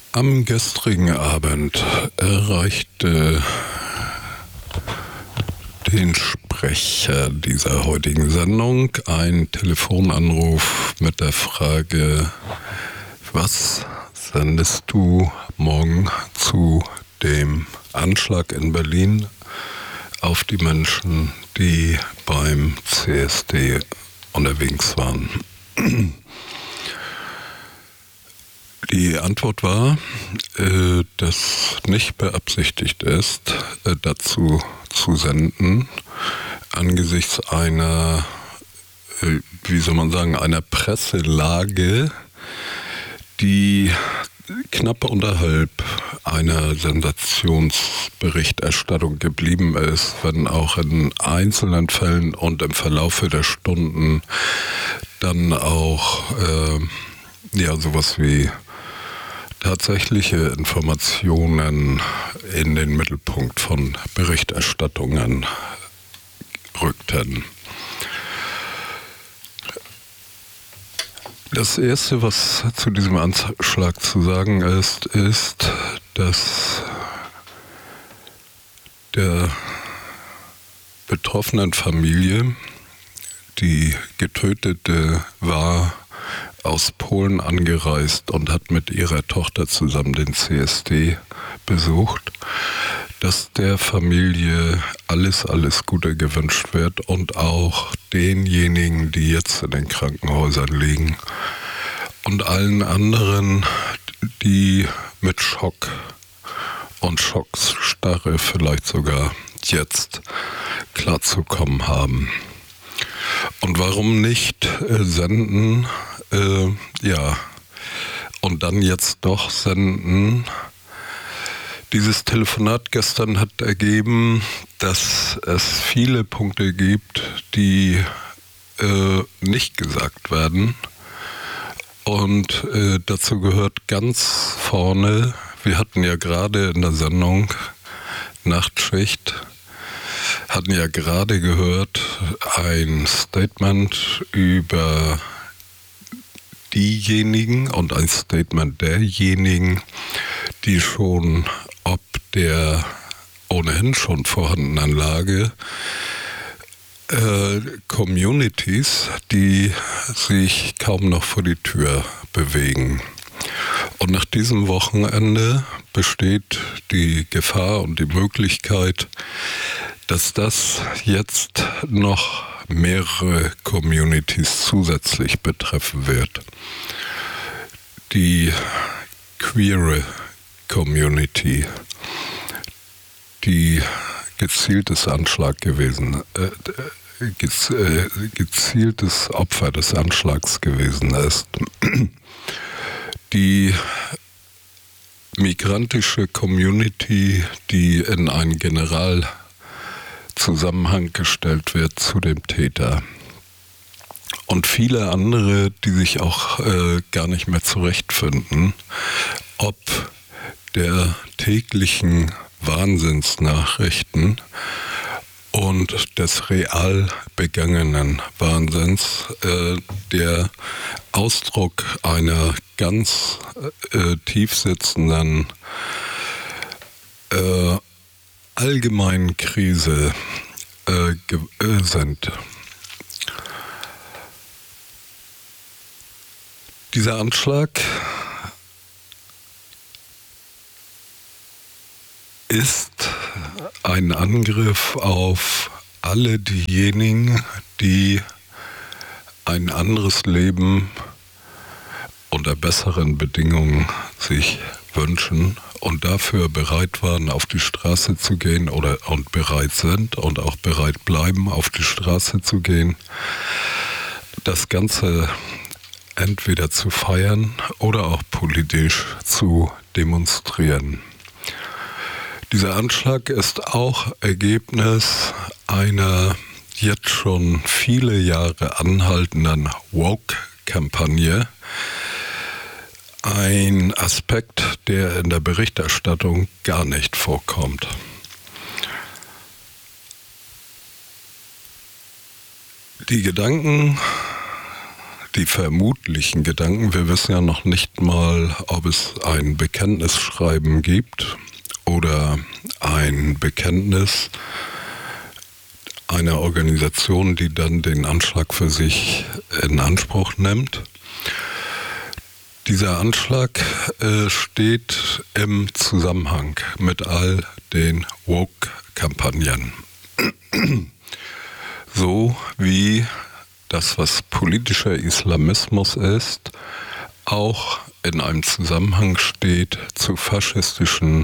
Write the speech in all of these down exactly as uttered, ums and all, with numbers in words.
Am gestrigen Abend erreichte den Sprecher dieser heutigen Sendung ein Telefonanruf mit der Frage: Was sendest du morgen zu dem Anschlag in Berlin auf die Menschen, die beim C S D unterwegs waren? Die Antwort war, äh, dass nicht beabsichtigt ist, äh, dazu zu senden, angesichts einer, äh, wie soll man sagen, einer Presselage, die knapp unterhalb einer Sensationsberichterstattung geblieben ist, wenn auch in einzelnen Fällen und im Verlaufe der Stunden dann auch äh, ja sowas wie tatsächliche Informationen in den Mittelpunkt von Berichterstattungen rückten. Das Erste, was zu diesem Anschlag zu sagen ist, ist, dass der betroffenen Familie, die Getötete war aus Polen angereist und hat mit ihrer Tochter zusammen den C S D besucht, dass der Familie alles, alles Gute gewünscht wird und auch denjenigen, die jetzt in den Krankenhäusern liegen und allen anderen, die mit Schock und Schocksstarre vielleicht sogar jetzt klarzukommen haben. Und warum nicht äh, senden, äh, ja, und dann jetzt doch senden? Dieses Telefonat gestern hat ergeben, dass es viele Punkte gibt, die äh, nicht gesagt werden. Und äh, dazu gehört ganz vorne, wir hatten ja gerade in der Sendung Nachtschicht, hatten ja gerade gehört, ein Statement über diejenigen und ein Statement derjenigen, die schon ob der ohnehin schon vorhandenen Lage äh, Communities, die sich kaum noch vor die Tür bewegen. Und nach diesem Wochenende besteht die Gefahr und die Möglichkeit, dass das jetzt noch mehrere Communities zusätzlich betreffen wird. Die queere Community, die gezieltes Anschlag gewesen, äh, gez, äh, gezieltes Opfer des Anschlags gewesen ist. Die migrantische Community, die in einen Generalzusammenhang gestellt wird zu dem Täter. Und viele andere, die sich auch äh, gar nicht mehr zurechtfinden, ob der täglichen Wahnsinnsnachrichten und des real begangenen Wahnsinns, äh, der Ausdruck einer ganz äh, tiefsitzenden äh, allgemeinen Krise äh, ge- äh, sind. Dieser Anschlag ist ein Angriff auf alle diejenigen, die ein anderes Leben unter besseren Bedingungen sich wünschen und dafür bereit waren, auf die Straße zu gehen oder und bereit sind und auch bereit bleiben, auf die Straße zu gehen. Das Ganze entweder zu feiern oder auch politisch zu demonstrieren. Dieser Anschlag ist auch Ergebnis einer jetzt schon viele Jahre anhaltenden Woke-Kampagne. Ein Aspekt, der in der Berichterstattung gar nicht vorkommt. Die Gedanken, die vermutlichen Gedanken, wir wissen ja noch nicht mal, ob es ein Bekenntnisschreiben gibt oder ein Bekenntnis einer Organisation, die dann den Anschlag für sich in Anspruch nimmt. Dieser Anschlag äh, steht im Zusammenhang mit all den Woke-Kampagnen. So wie das, was politischer Islamismus ist, auch in einem Zusammenhang steht zu faschistischen,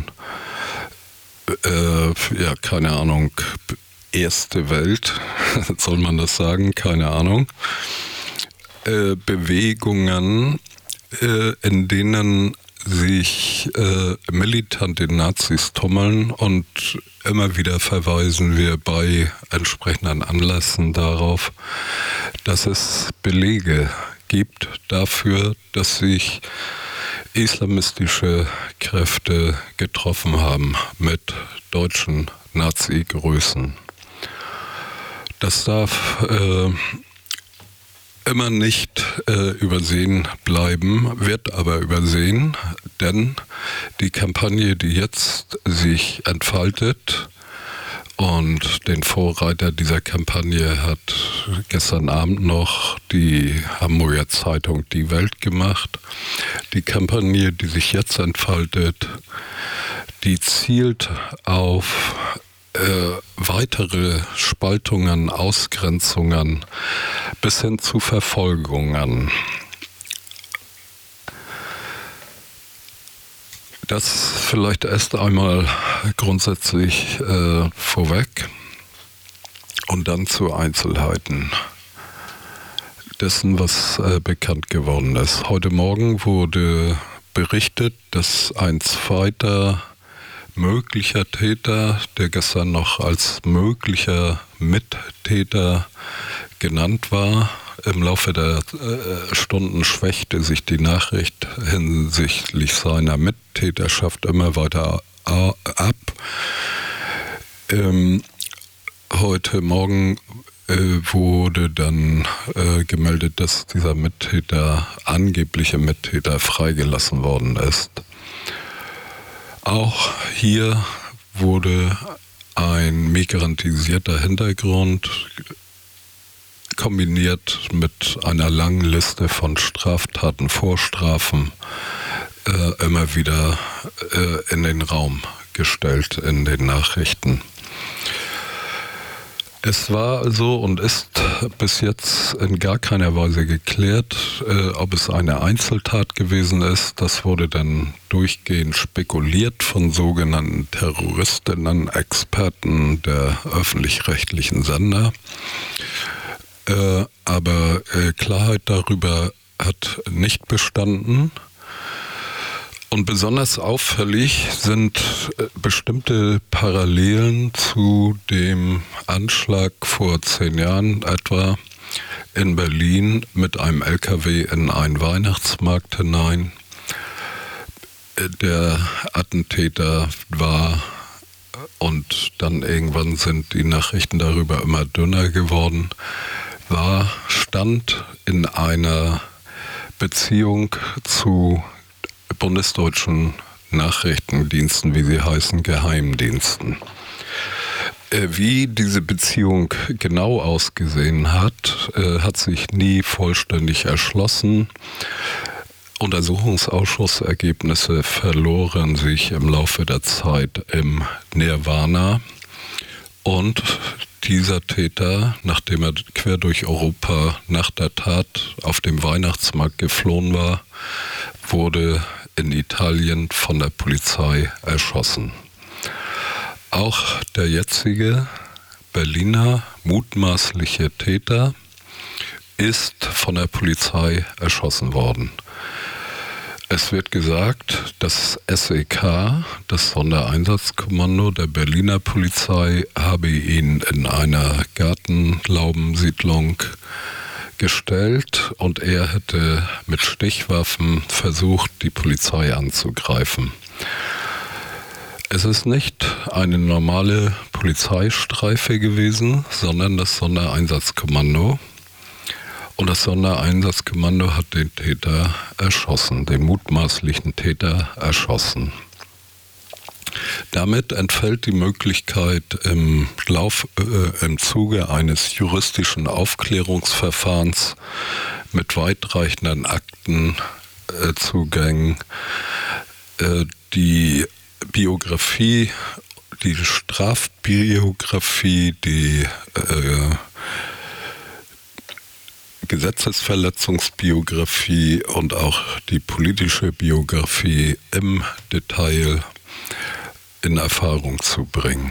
äh, ja, keine Ahnung, erste Welt, soll man das sagen, keine Ahnung, äh, Bewegungen, äh, in denen sich äh, militante Nazis tummeln, und immer wieder verweisen wir bei entsprechenden Anlässen darauf, dass es Belege gibt dafür, dass sich islamistische Kräfte getroffen haben mit deutschen Nazi-Größen. Das darf äh, immer nicht äh, übersehen bleiben, wird aber übersehen, denn die Kampagne, die jetzt sich entfaltet, und den Vorreiter dieser Kampagne hat gestern Abend noch die Hamburger Zeitung Die Welt gemacht. Die Kampagne, die sich jetzt entfaltet, die zielt auf Äh, weitere Spaltungen, Ausgrenzungen bis hin zu Verfolgungen. Das vielleicht erst einmal grundsätzlich äh, vorweg und dann zu Einzelheiten dessen, was äh, bekannt geworden ist. Heute Morgen wurde berichtet, dass ein zweiter möglicher Täter, der gestern noch als möglicher Mittäter genannt war. Im Laufe der äh, Stunden schwächte sich die Nachricht hinsichtlich seiner Mittäterschaft immer weiter ab. Ähm, heute Morgen äh, wurde dann äh, gemeldet, dass dieser Mittäter, angebliche Mittäter, freigelassen worden ist. Auch hier wurde ein migrantisierter Hintergrund kombiniert mit einer langen Liste von Straftaten, Vorstrafen äh, immer wieder äh, in den Raum gestellt in den Nachrichten. Es war also und ist bis jetzt in gar keiner Weise geklärt, äh, ob es eine Einzeltat gewesen ist. Das wurde dann durchgehend spekuliert von sogenannten Terroristinnen, Experten der öffentlich-rechtlichen Sender. Äh, aber äh, Klarheit darüber hat nicht bestanden. Und besonders auffällig sind bestimmte Parallelen zu dem Anschlag vor zehn Jahren etwa in Berlin mit einem L K W in einen Weihnachtsmarkt hinein. Der Attentäter war, und dann irgendwann sind die Nachrichten darüber immer dünner geworden, war, stand in einer Beziehung zu bundesdeutschen Nachrichtendiensten, wie sie heißen, Geheimdiensten. Wie diese Beziehung genau ausgesehen hat, hat sich nie vollständig erschlossen. Untersuchungsausschussergebnisse verloren sich im Laufe der Zeit im Nirvana. Und dieser Täter, nachdem er quer durch Europa nach der Tat auf dem Weihnachtsmarkt geflohen war, wurde in Italien von der Polizei erschossen. Auch der jetzige Berliner mutmaßliche Täter ist von der Polizei erschossen worden. Es wird gesagt, das S E K, das Sondereinsatzkommando der Berliner Polizei, habe ihn in einer Gartenlaubensiedlung gestellt und er hätte mit Stichwaffen versucht, die Polizei anzugreifen. Es ist nicht eine normale Polizeistreife gewesen, sondern das Sondereinsatzkommando. Und das Sondereinsatzkommando hat den Täter erschossen, den mutmaßlichen Täter erschossen. Damit entfällt die Möglichkeit, im, Lauf, äh, im Zuge eines juristischen Aufklärungsverfahrens mit weitreichenden Aktenzugängen äh, die Biografie, die Strafbiografie, die äh, Gesetzesverletzungsbiografie und auch die politische Biografie im Detail in Erfahrung zu bringen.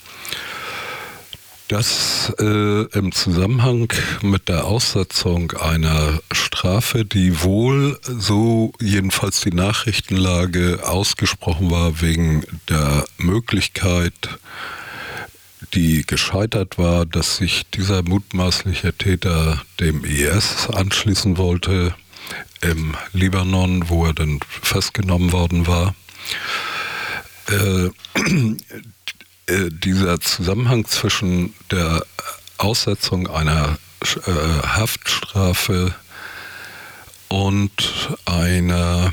Das äh, im Zusammenhang mit der Aussetzung einer Strafe, die wohl, so jedenfalls die Nachrichtenlage, ausgesprochen war wegen der Möglichkeit, die gescheitert war, dass sich dieser mutmaßliche Täter dem I S anschließen wollte im Libanon, wo er dann festgenommen worden war. Äh, äh, dieser Zusammenhang zwischen der Aussetzung einer äh, Haftstrafe und einer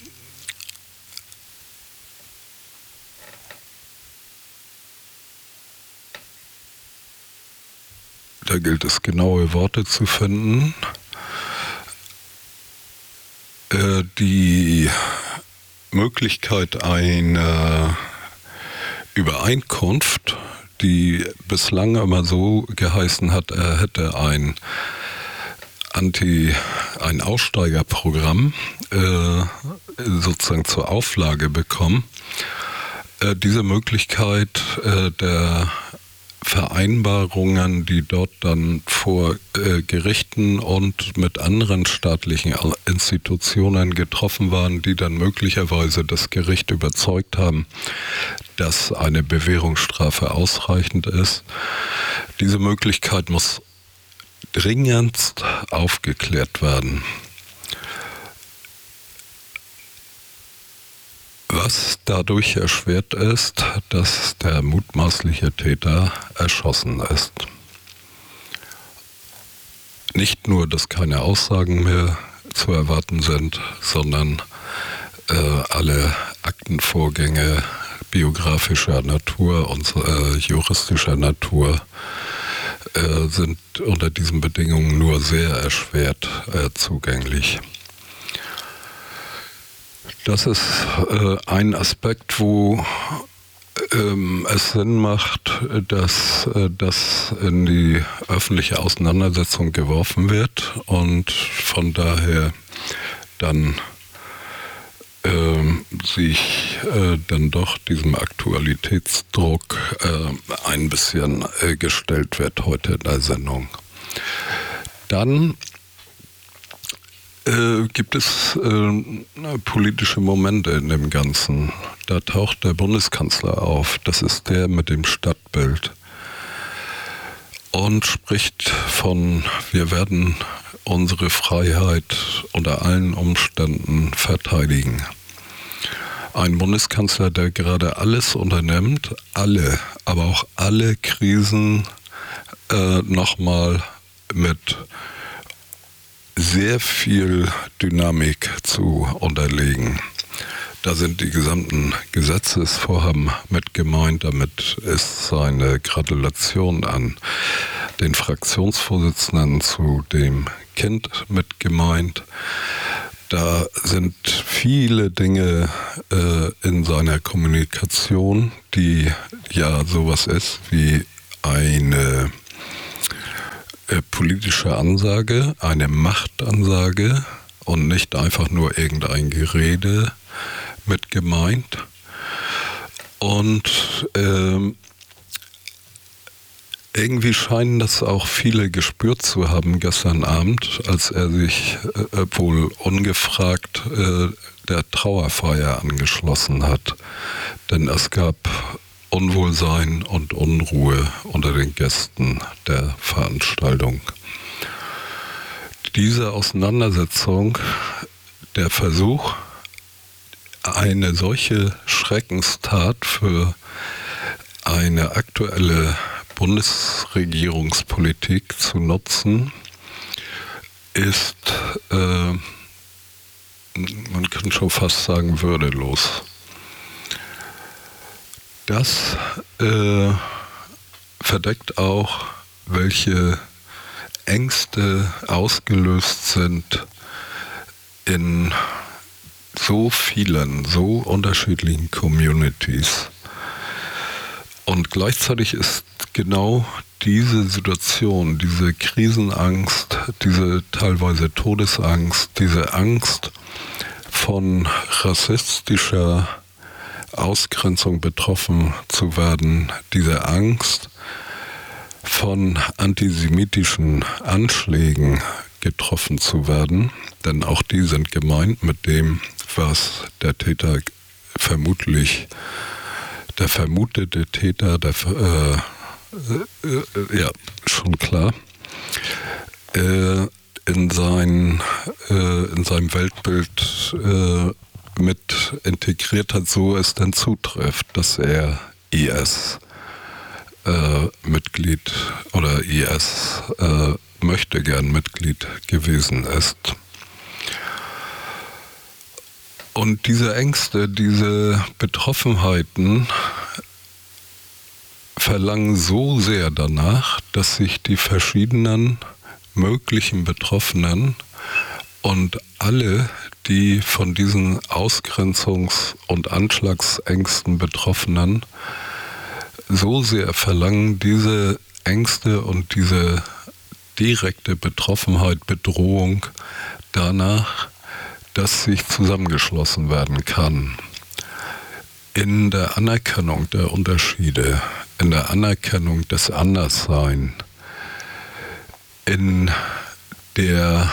Da gilt es, genaue Worte zu finden. Äh, die Möglichkeit einer Übereinkunft, die bislang immer so geheißen hat, er hätte ein Anti, ein Aussteigerprogramm äh, sozusagen zur Auflage bekommen. Äh, diese Möglichkeit äh, der Vereinbarungen, die dort dann vor äh, Gerichten und mit anderen staatlichen Institutionen getroffen waren, die dann möglicherweise das Gericht überzeugt haben, dass eine Bewährungsstrafe ausreichend ist. Diese Möglichkeit muss dringendst aufgeklärt werden. Was dadurch erschwert ist, dass der mutmaßliche Täter erschossen ist. Nicht nur, dass keine Aussagen mehr zu erwarten sind, sondern äh, alle Aktenvorgänge biografischer Natur und äh, juristischer Natur äh, sind unter diesen Bedingungen nur sehr erschwert äh, zugänglich. Das ist äh, ein Aspekt, wo ähm, es Sinn macht, dass äh, das in die öffentliche Auseinandersetzung geworfen wird und von daher dann äh, sich äh, dann doch diesem Aktualitätsdruck äh, ein bisschen äh, gestellt wird heute in der Sendung. Dann Äh, gibt es äh, politische Momente in dem Ganzen. Da taucht der Bundeskanzler auf, das ist der mit dem Stadtbild, und spricht von, wir werden unsere Freiheit unter allen Umständen verteidigen. Ein Bundeskanzler, der gerade alles unternimmt, alle, aber auch alle Krisen äh, nochmal mit sehr viel Dynamik zu unterlegen. Da sind die gesamten Gesetzesvorhaben mit gemeint. Damit ist seine Gratulation an den Fraktionsvorsitzenden zu dem Kind mit gemeint. Da sind viele Dinge äh, in seiner Kommunikation, die ja sowas ist wie eine politische Ansage, eine Machtansage und nicht einfach nur irgendein Gerede mit gemeint. Und ähm, irgendwie scheinen das auch viele gespürt zu haben gestern Abend, als er sich äh, wohl ungefragt äh, der Trauerfeier angeschlossen hat. Denn es gab Unwohlsein und Unruhe unter den Gästen der Veranstaltung. Diese Auseinandersetzung, der Versuch, eine solche Schreckenstat für eine aktuelle Bundesregierungspolitik zu nutzen, ist, äh, man kann schon fast sagen, würdelos. Das äh, verdeckt auch, welche Ängste ausgelöst sind in so vielen, so unterschiedlichen Communities. Und gleichzeitig ist genau diese Situation, diese Krisenangst, diese teilweise Todesangst, diese Angst von rassistischer Ausgrenzung betroffen zu werden, diese Angst von antisemitischen Anschlägen getroffen zu werden, denn auch die sind gemeint mit dem, was der Täter vermutlich, der vermutete Täter, der, äh, äh, ja, schon klar, äh, in, sein, äh, in seinem Weltbild äh, mit integriert hat, so es denn zutrifft, dass er I S äh, Mitglied oder I S äh, möchte gern Mitglied gewesen ist. Und diese Ängste, diese Betroffenheiten verlangen so sehr danach, dass sich die verschiedenen möglichen Betroffenen und alle, die von diesen Ausgrenzungs- und Anschlagsängsten Betroffenen, so sehr verlangen, diese Ängste und diese direkte Betroffenheit, Bedrohung danach, dass sich zusammengeschlossen werden kann. In der Anerkennung der Unterschiede, in der Anerkennung des Anderssein, in der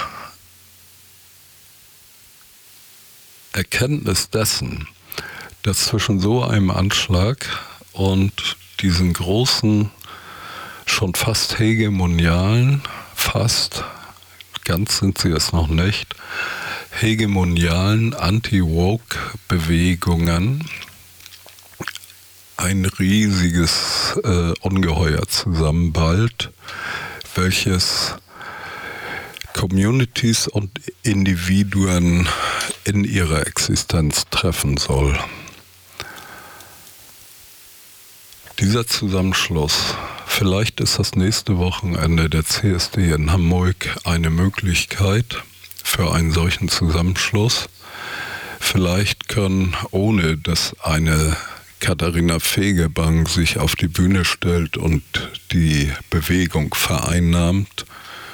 Erkenntnis dessen, dass zwischen so einem Anschlag und diesen großen, schon fast hegemonialen, fast, ganz sind sie es noch nicht, hegemonialen Anti-Woke-Bewegungen ein riesiges äh, Ungeheuer zusammenballt, welches Communities und Individuen in ihrer Existenz treffen soll. Dieser Zusammenschluss, vielleicht ist das nächste Wochenende der C S D in Hamburg eine Möglichkeit für einen solchen Zusammenschluss. Vielleicht können, ohne dass eine Katharina Fegebank sich auf die Bühne stellt und die Bewegung vereinnahmt,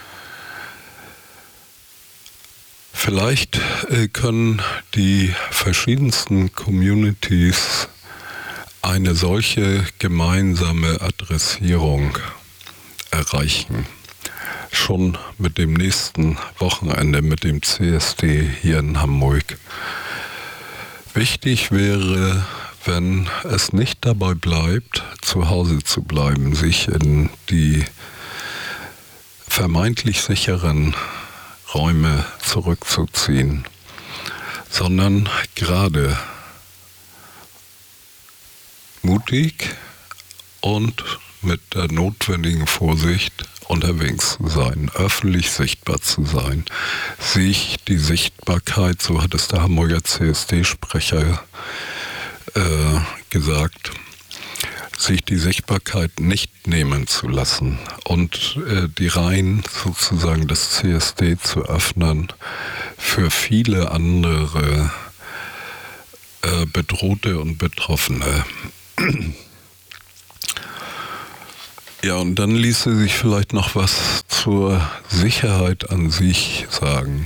vielleicht äh, können die verschiedensten Communities eine solche gemeinsame Adressierung erreichen. Schon mit dem nächsten Wochenende, mit dem C S D hier in Hamburg. Wichtig wäre, wenn es nicht dabei bleibt, zu Hause zu bleiben, sich in die vermeintlich sicheren Räume zurückzuziehen, sondern gerade mutig und mit der notwendigen Vorsicht unterwegs zu sein, öffentlich sichtbar zu sein, sich die Sichtbarkeit, so hat es der Hamburger C S D-Sprecher äh, gesagt, sich die Sichtbarkeit nicht nehmen zu lassen und äh, die Reihen sozusagen des C S D zu öffnen für viele andere äh, Bedrohte und Betroffene. Ja, und dann ließe sich vielleicht noch was zur Sicherheit an sich sagen.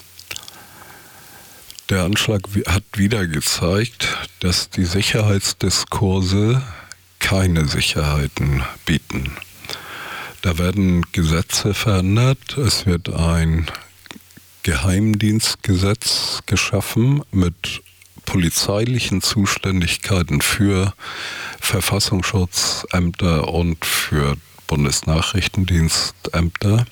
Der Anschlag hat wieder gezeigt, dass die Sicherheitsdiskurse keine Sicherheiten bieten. Da werden Gesetze verändert, es wird ein Geheimdienstgesetz geschaffen mit polizeilichen Zuständigkeiten für Verfassungsschutzämter und für Bundesnachrichtendienstämter,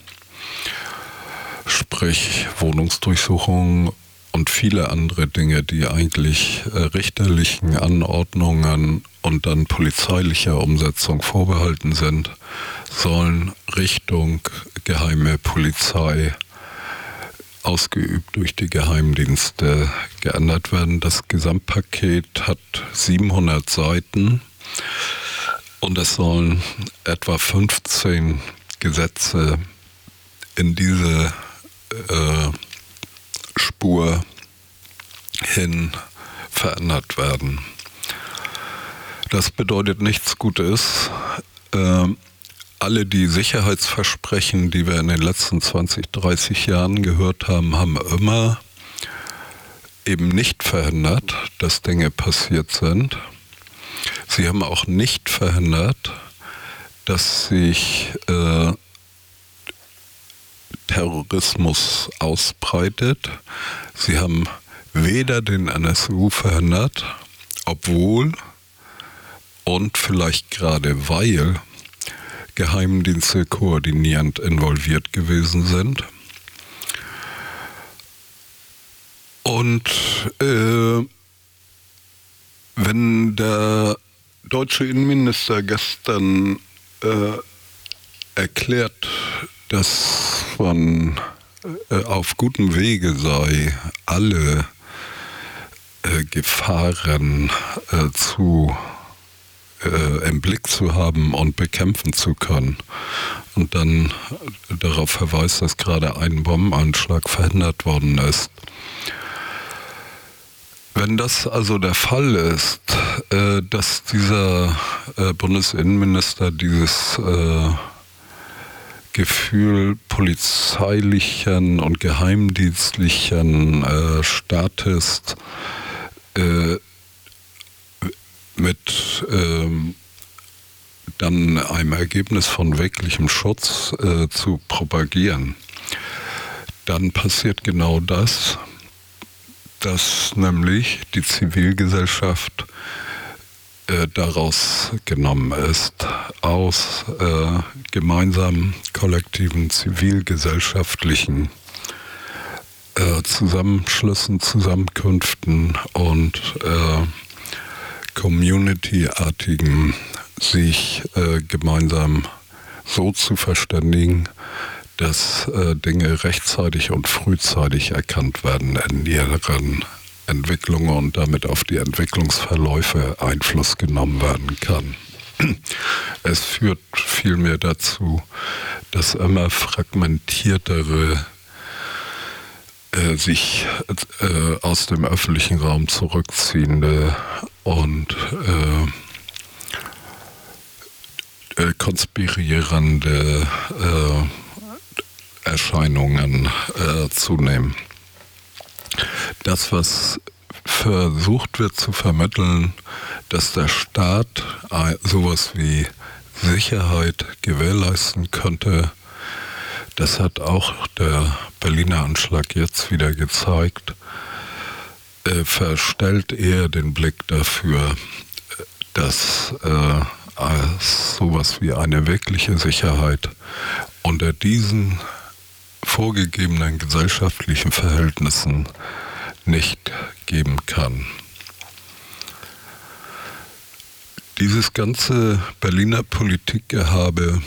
sprich Wohnungsdurchsuchungen und viele andere Dinge, die eigentlich äh, richterlichen Anordnungen und dann polizeilicher Umsetzung vorbehalten sind, sollen Richtung geheime Polizei ausgeübt durch die Geheimdienste, geändert werden. Das Gesamtpaket hat siebenhundert Seiten und es sollen etwa fünfzehn Gesetze in diese äh, Spur hin verändert werden. Das bedeutet nichts Gutes. Ähm, alle die Sicherheitsversprechen, die wir in den letzten zwanzig, dreißig Jahren gehört haben, haben immer eben nicht verhindert, dass Dinge passiert sind. Sie haben auch nicht verhindert, dass sich äh, Terrorismus ausbreitet. Sie haben weder den N S U verhindert, obwohl und vielleicht gerade weil Geheimdienste koordinierend involviert gewesen sind. Und äh, wenn der deutsche Innenminister gestern äh, erklärt, dass man äh, auf gutem Wege sei, alle äh, Gefahren äh, zu äh, im Blick zu haben und bekämpfen zu können, und dann darauf verweist, dass gerade ein Bombenanschlag verhindert worden ist. Wenn das also der Fall ist, äh, dass dieser äh, Bundesinnenminister dieses äh, Gefühl polizeilichen und geheimdienstlichen äh, Staates äh, mit ähm, dann einem Ergebnis von wirklichem Schutz äh, zu propagieren, dann passiert genau das, dass nämlich die Zivilgesellschaft äh, daraus genommen ist, aus äh, gemeinsamen, kollektiven, zivilgesellschaftlichen äh, Zusammenschlüssen, Zusammenkünften und äh, Community-artigen sich äh, gemeinsam so zu verständigen, dass äh, Dinge rechtzeitig und frühzeitig erkannt werden in ihren Entwicklungen und damit auf die Entwicklungsverläufe Einfluss genommen werden kann. Es führt vielmehr dazu, dass immer fragmentiertere äh, sich äh, aus dem öffentlichen Raum zurückziehende und äh, äh, konspirierende äh, Erscheinungen äh, zunehmen. Das, was versucht wird zu vermitteln, dass der Staat äh, sowas wie Sicherheit gewährleisten könnte, das hat auch der Berliner Anschlag jetzt wieder gezeigt, äh, verstellt eher den Blick dafür, dass äh, als sowas wie eine wirkliche Sicherheit unter diesen vorgegebenen gesellschaftlichen Verhältnissen nicht geben kann. Dieses ganze Berliner Politikgehabe,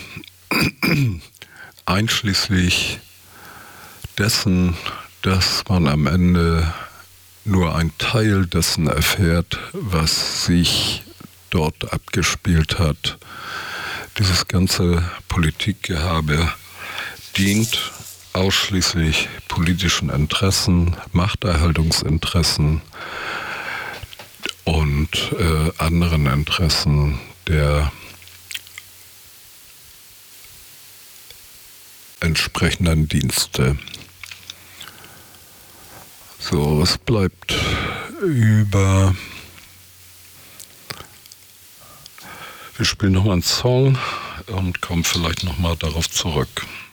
einschließlich dessen, dass man am Ende nur ein Teil dessen erfährt, was sich dort abgespielt hat, dieses ganze Politikgehabe dient ausschließlich politischen Interessen, Machterhaltungsinteressen und äh, anderen Interessen der entsprechenden Dienste. So, es bleibt über. Wir spielen nochmal einen Song und kommen vielleicht nochmal darauf zurück.